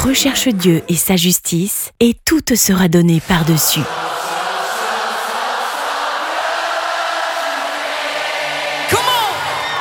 Recherche Dieu et sa justice, et tout te sera donné par-dessus.